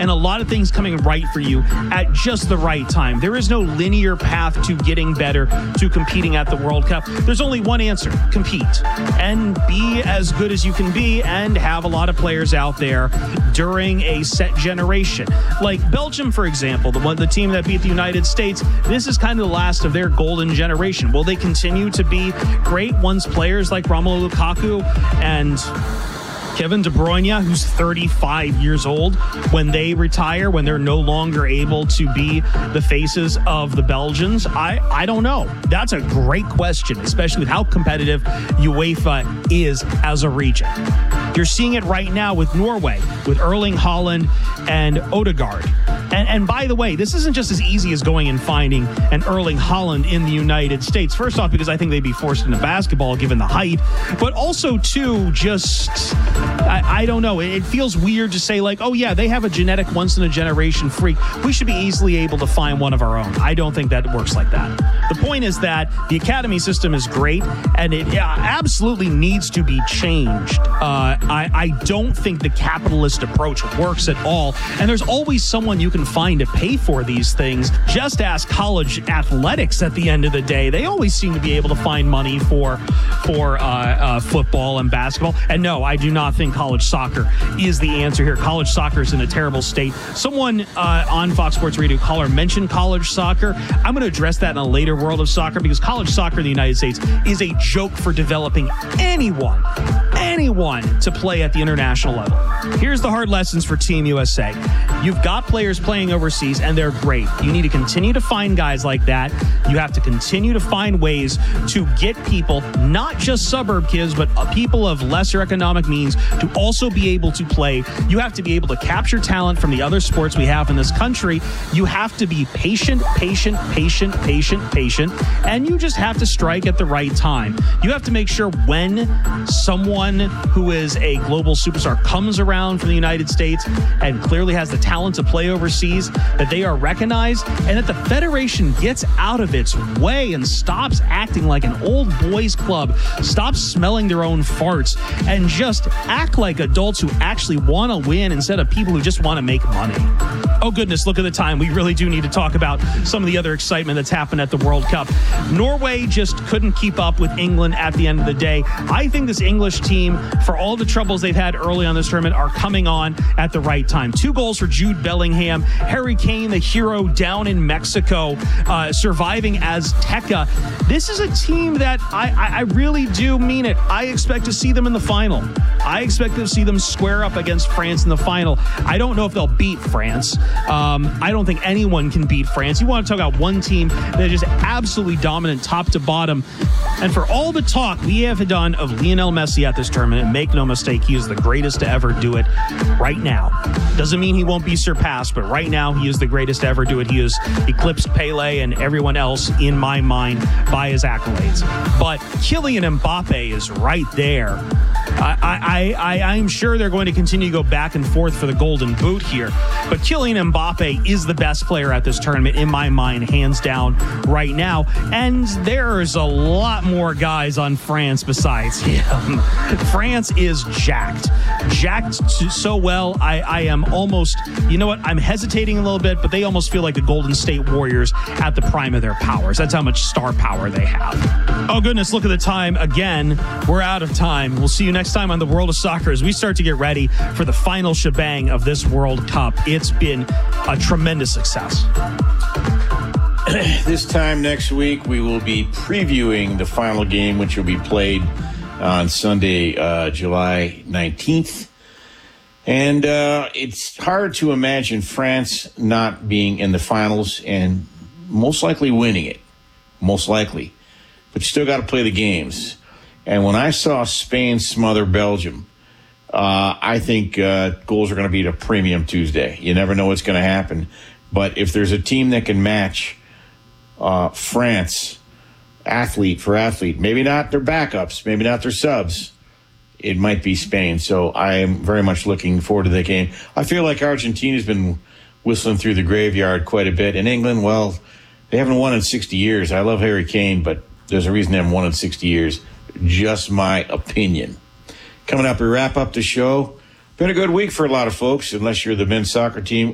and a lot of things coming right for you at just the right time. There is no linear path to getting better, to competing at the World Cup. There's only one answer: compete and be as good as you can be, and have a lot of players out there during a set generation. Like Belgium, for example, the team that beat the United States, this is kind of the last of their golden generation. Will they continue to be great once players like Romelu Lukaku and Kevin De Bruyne, who's 35 years old, when they retire, when they're no longer able to be the faces of the Belgians? I don't know. That's a great question, especially with how competitive UEFA is as a region. You're seeing it right now with Norway, with Erling Haaland and Odegaard. And by the way, this isn't just as easy as going and finding an Erling Haaland in the United States. First off, because I think they'd be forced into basketball given the height, but also, too, just, I don't know. It feels weird to say, like, oh, yeah, they have a genetic once-in-a-generation freak. We should be easily able to find one of our own. I don't think that works like that. The point is that the academy system is great, and it absolutely needs to be changed. I don't think the capitalist approach works at all, and there's always someone you can find to pay for these things. Just ask college athletics at the end of the day. They always seem to be able to find money for football and basketball. And no, I do not think college soccer is the answer here. College soccer is in a terrible state. Someone on Fox Sports Radio Caller mentioned college soccer. I'm going to address that in a later World of Soccer, because college soccer in the United States is a joke for developing anyone to play at the international level. Here's the hard lessons for Team USA. You've got players playing overseas, and they're great. You need to continue to find guys like that. You have to continue to find ways to get people, not just suburb kids, but people of lesser economic means, to also be able to play. You have to be able to capture talent from the other sports we have in this country. You have to be patient, and you just have to strike at the right time. You have to make sure when someone who is a global superstar comes around from the United States and clearly has the talent to play overseas, that they are recognized, and that the federation gets out of its way and stops acting like an old boys club, stops smelling their own farts, and just act like adults who actually want to win instead of people who just want to make money. Oh goodness, look at the time. We really do need to talk about some of the other excitement that's happened at the World Cup. Norway just couldn't keep up with England at the end of the day. I think this English team, for all the troubles they've had early on this tournament, are coming on at the right time. 2 goals for Jude Bellingham. Harry Kane, the hero down in Mexico, surviving Azteca. This is a team that I really do mean it. I expect to see them in the final. I expect to see them square up against France in the final. I don't know if they'll beat France. I don't think anyone can beat France. You want to talk about one team that is just absolutely dominant top to bottom. And for all the talk we have done of Lionel Messi at this tournament, and make no mistake, he is the greatest to ever do it right now. Doesn't mean he won't be surpassed, but right now he is the greatest to ever do it. He has eclipsed Pele and everyone else in my mind by his accolades. But Kylian Mbappe is right there. I'm sure they're going to continue to go back and forth for the golden boot here. But Kylian Mbappe is the best player at this tournament, in my mind, hands down right now. And there's a lot more guys on France besides him. France is jacked so well. I am almost, you know what, I'm hesitating a little bit, but they almost feel like the Golden State Warriors at the prime of their powers. That's how much star power they have. Oh goodness, look at the time again. We're out of time. We'll see you next time on the World of Soccer as we start to get ready for the final shebang of this World Cup. It's been a tremendous success. This time next week, we will be previewing the final game, which will be played on Sunday, July 19th. And it's hard to imagine France not being in the finals and most likely winning it. Most likely. But you still got to play the games. And when I saw Spain smother Belgium, I think goals are going to be at a premium Tuesday. You never know what's going to happen. But if there's a team that can match France, athlete for athlete, maybe not their backups, maybe not their subs, it might be Spain. So I am very much looking forward to that game. I feel like Argentina's been whistling through the graveyard quite a bit. And England, well, they haven't won in 60 years. I love Harry Kane, but there's a reason they haven't won in 60 years. Just my opinion. Coming up, we wrap up the show. Been a good week for a lot of folks, unless you're the men's soccer team.